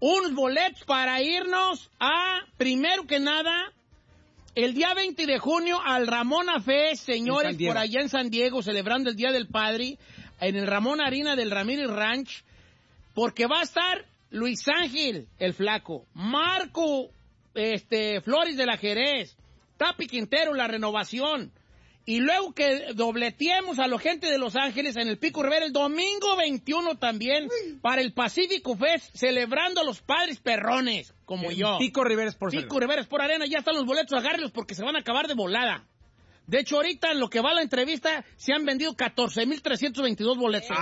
unos boletos para irnos a, primero que nada, el día 20 de junio al Ramona Fest, señores, por allá en San Diego, celebrando el Día del Padre, en el Ramón Arena del Ramírez Ranch, porque va a estar Luis Ángel, el Flaco, Marco Flores de la Jerez, Tapi Quintero, La Renovación, y luego que dobleteemos a la gente de Los Ángeles en el Pico Rivera el domingo 21 también, para el Pacífico Fest, celebrando a los padres perrones, como yo. Pico Rivera por Arena, ya están los boletos, agárrenlos porque se van a acabar de volada. De hecho, ahorita en lo que va la entrevista, se han vendido 14,322 boletos.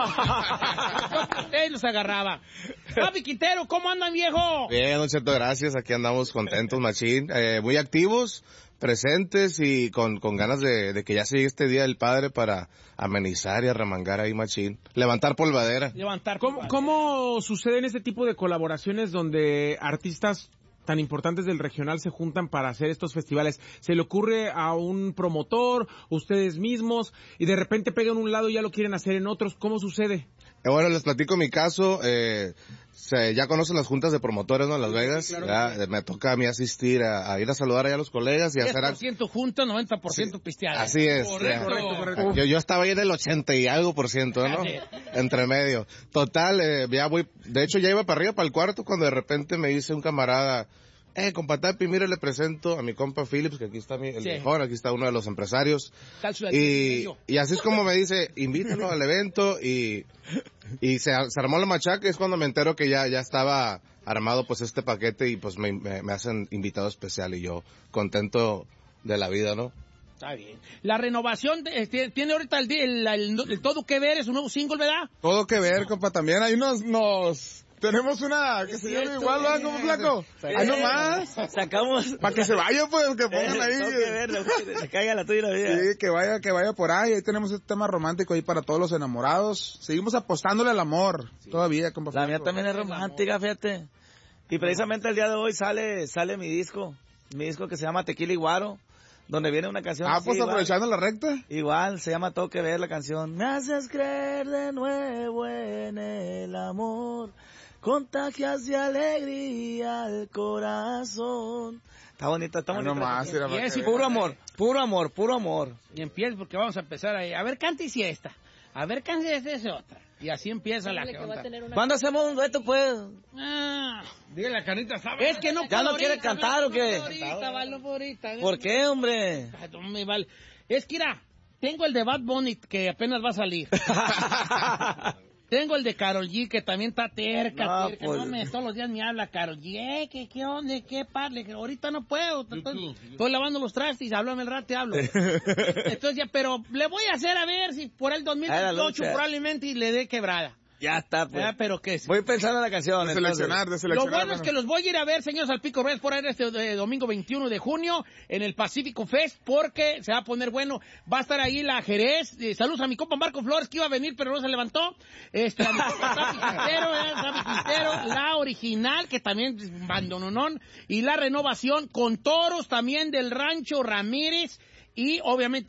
Ustedes los agarraba. Papi Quintero, ¿cómo andan, viejo? Bien, don Cheto, gracias. Aquí andamos contentos, machín. Muy activos, presentes y con ganas de que ya llegue este Día del Padre para amenizar y arremangar ahí, machín. Levantar polvadera. ¿Cómo suceden este tipo de colaboraciones donde artistas tan importantes del regional se juntan para hacer estos festivales? ¿Se le ocurre a un promotor, ustedes mismos, y de repente pegan un lado y ya lo quieren hacer en otros? ¿Cómo sucede? Bueno, les platico mi caso. Ya conocen las juntas de promotores, ¿no? En Las Vegas. Claro. Ya, me toca a mí asistir a ir a saludar allá a los colegas y hacer... 10% junta, 90% pisteada. Así es. Correcto. Yo estaba ahí en el 80 y algo por ciento, ¿no? Entre medio. Total, ya voy... De hecho, ya iba para arriba, para el cuarto, cuando de repente me dice un camarada... compa Tapi, mire, le presento a mi compa Phillips, que aquí está el mejor, aquí está uno de los empresarios. Y así es como me dice, invítalo al evento, y se armó la machaca. Es cuando me entero que ya estaba armado pues este paquete, y pues me hacen invitado especial, y yo contento de la vida, ¿no? Está bien. La Renovación tiene ahorita el Todo Que Ver, es un nuevo single, ¿verdad? Todo Que Ver, compa, también ahí nos... Tenemos una que se llama igual, ¿verdad? Como Flaco. Ahí nomás. Sacamos. Para que se vaya, pues, que pongan ahí. Tengo que ver, se caiga la tuya y la vida. Sí, que vaya por ahí. Ahí tenemos este tema romántico ahí para todos los enamorados. Seguimos apostándole al amor. Todavía, compa La Flaco. mía también es romántica, fíjate. Y precisamente el día de hoy sale mi disco que se llama Tequila y Guaro, donde viene una canción así, pues aprovechando la recta. Igual, se llama Todo Que Ver la canción. Me haces creer de nuevo en el amor, contagias de alegría al corazón. Está bonita, está bonita. Nomás, Puro amor. Y empieza porque vamos a empezar ahí. A ver, canta y si esta. A ver, canta y esta es otra. Y así empieza la canta. ¿Cuándo hacemos un dueto, pues? Dile la Carnita, ¿sabes? Es que no ¿Ya no quiere cantar o qué? Ahorita. ¿Por qué, hombre? No me vale. Es que, mira, tengo el de Bad Bunny que apenas va a salir. Tengo el de Karol G, que también está terca. Pues... todos los días me habla Karol G. ¿Qué onda? ¿Qué padre? Ahorita no puedo. Estoy lavando los trastes. Háblame el rato, te hablo. Entonces ya, pero le voy a hacer a ver si por el 2018 probablemente y le dé quebrada. Ya está, pues. Pero qué es. Voy pensando en la canción. De seleccionar. Lo bueno es que los voy a ir a ver, señores, al Pico Reyes por ahí este domingo 21 de junio en el Pacífico Fest, porque se va a poner bueno. Va a estar ahí la Jerez. Saludos a mi compa Marco Flores, que iba a venir, pero no se levantó. A mi compa Tapi Quintero, la original, que también es bandononón, y la Renovación, con toros también del Rancho Ramírez, y obviamente